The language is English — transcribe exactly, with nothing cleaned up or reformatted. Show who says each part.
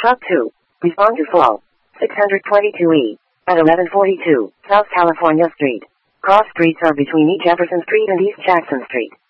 Speaker 1: Talk to. Respond to fall. six twenty-two E. At eleven forty-two, South California Street. Cross streets are between East Jefferson Street and East Jackson Street.